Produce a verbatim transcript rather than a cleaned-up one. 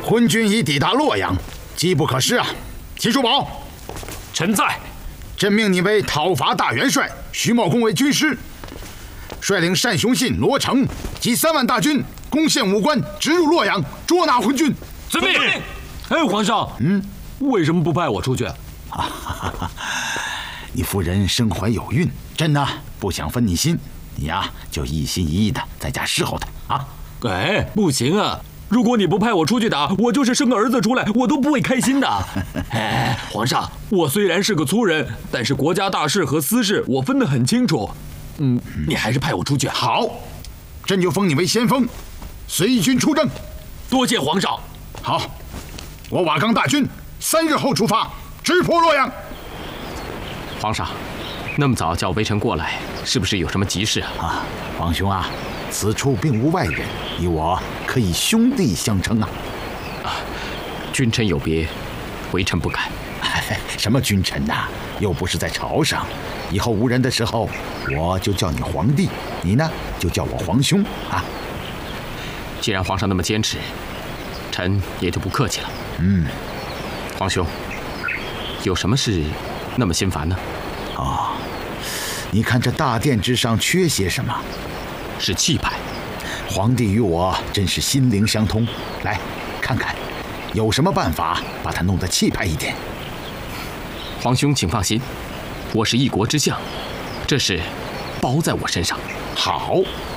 昏军已抵达洛阳，机不可失啊！齐叔宝， 臣在。 朕命你为讨伐大元帅，徐茂公为军师，率领单雄信、罗成及三万大军，攻陷武关，直入洛阳，捉拿昏军。 遵命。哎，皇上，嗯，为什么不派我出去？ 啊哈哈！你夫人身怀有孕，朕呢不想分你心，你呀就一心一意的在家侍候她啊。 哎，不行啊！如果你不派我出去打，我就是生个儿子出来，我都不会开心的。哎，皇上，我虽然是个粗人，但是国家大事和私事我分得很清楚。嗯，你还是派我出去。 好，朕就封你为先锋，随军出征。 多谢皇上。 好，我瓦岗大军三日后出发，直扑洛阳。 皇上，那么早叫微臣过来，是不是有什么急事啊？ 啊，皇兄啊，此处并无外人，你我可以兄弟相称啊！ 啊，君臣有别，微臣不敢。 什么君臣呐、啊，又不是在朝上。以后无人的时候，我就叫你皇帝，你呢就叫我皇兄啊。 既然皇上那么坚持，臣也就不客气了。 嗯， 皇兄，有什么事那么心烦呢？ 哦，你看这大殿之上缺些什么？ 是气派。 皇帝与我真是心灵相通，来看看，有什么办法把它弄得气派一点？ 皇兄请放心，我是一国之相，这事包在我身上。 好，